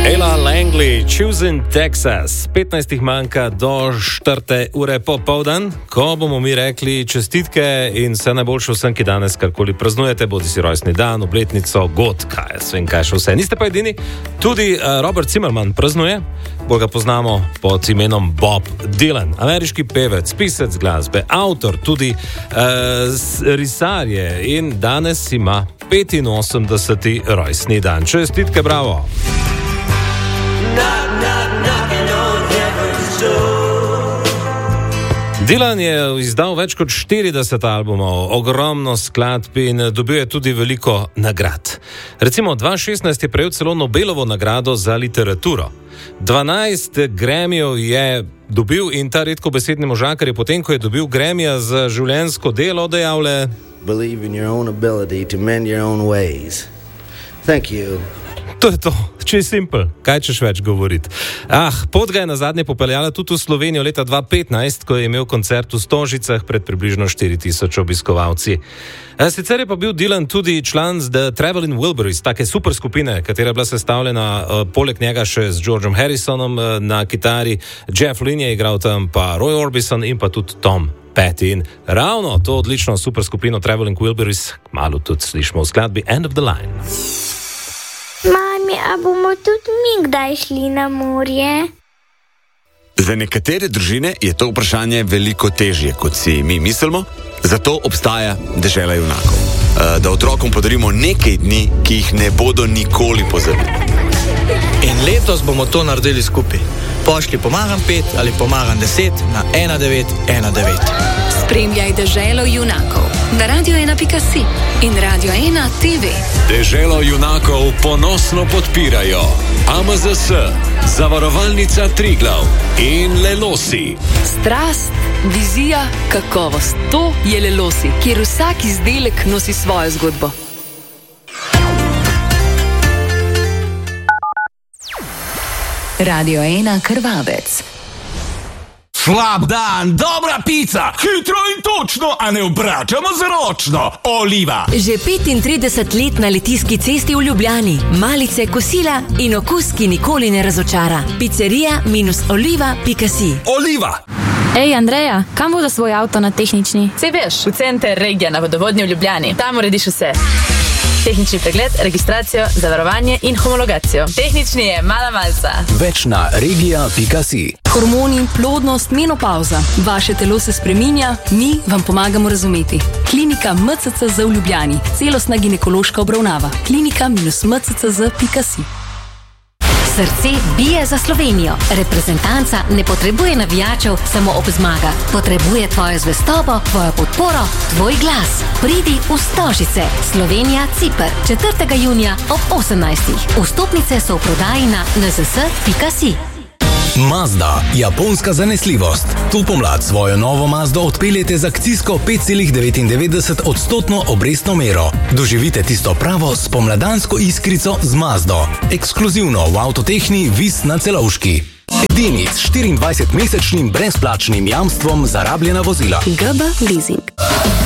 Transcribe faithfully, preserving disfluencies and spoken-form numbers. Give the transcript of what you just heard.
Ella Langley, Choosing Texas. petnajst manjka do četrte ure popoldan, ko bomo mi rekli čestitke in vse najboljše vsem, ki danes karkoli praznujete, bodi si rojstni dan, obletnico, god, kaj, vem kaj še vse. Niste pa edini, tudi uh, Robert Zimmerman praznuje, bo ga poznamo pod imenom Bob Dylan. Ameriški pevec, pisec glasbe, avtor, tudi uh, risar je in danes ima petinosemdeseti rojstni dan. Čestitke, bravo! Dylan je izdal več kot štirideset albumov, ogromno skladb in dobil je tudi veliko nagrad. Recimo dva tisoč šestnajst je prejel celo Nobelovo nagrado za literaturo. dvanajst Grammyjev je dobil in ta redkobesedni možakar je potem, ko je dobil Grammyja za življenjsko delo, dejal le: Believe in your own ability to mend your own ways. Thank you. To je to, če je simpel, kaj češ več govoriti. Ah, pot ga je nazadnje popeljala tudi v Slovenijo leta dva tisoč petnajst, ko je imel koncert v Stožicah pred približno štiri tisoč obiskovalci. Sicer je pa bil Dylan tudi član z The Traveling Wilburys, take super skupine, katera je bila sestavljena uh, poleg njega še z Georgeom Harrisonom uh, na kitari, Jeff Lynne je igral tam, pa Roy Orbison in pa tudi Tom Petty. In ravno to odlično super skupino Traveling Wilburys malo tudi slišimo v skladbi End of the Line. Mami, a bomo tudi mi kdaj šli na morje? Za nekatere družine je to vprašanje veliko težje, kot si mi mislimo, zato obstaja dežela junakov. Da otrokom podarimo nekaj dni, ki jih ne bodo nikoli pozabili. In letos bomo to naredili skupaj. Pošli pomagam pet ali pomagam deset na ena devet ena devet. Spremljaj deželo junakov na radio ena pika si in Radio ena te ve. Deželo junakov ponosno podpirajo A M Z S, Zavarovalnica Triglav in Lelosi. Strast, vizija, kakovost. To je Lelosi, kjer vsak izdelek nosi svojo zgodbo. Radio ena Krvavec. Slab dan, dobra pica, hitro in točno, a ne obračamo z ročno. Oliva. Že petintrideset let na Litijski cesti v Ljubljani. Malice, kosila in okus, ki nikoli ne razočara. Pizzerija minus oliva pika si. Oliva. Ej, Andreja, kam voda svoj avto na tehnični? Sej veš, v center Regija na vodovodnji v Ljubljani. Tam urediš vse. Tehnični pregled, registracijo, zavarovanje in homologacijo. Tehnični je mala malca. Več na regija pika si. Hormoni, plodnost, menopauza. Vaše telo se spreminja, mi vam pomagamo razumeti. Klinika M C C Z v Ljubljani. Celostna ginekološka obravnava. Klinika minus m c c z pika si. Srce bije za Slovenijo. Reprezentanca ne potrebuje navijačev samo ob zmagah. Potrebuje tvojo zvestobo, tvojo podporo, tvoj glas. Pridi v Stožice. Slovenija, Ciper. četrtega junija ob osemnajstih. Vstopnice so v prodaji na n z s pika si. Mazda, japonska zanesljivost. Tu pomlad svojo novo Mazdo odpeljete z akcijsko pet celih devetindevetdeset odstotno obrestno mero. Doživite tisto pravo spomladansko iskrico z Mazdo. Ekskluzivno v Avtotehni Vis na Celovški. Edini s štiriindvajsetmesečnim brezplačnim jamstvom za rabljena vozila. G B Leasing.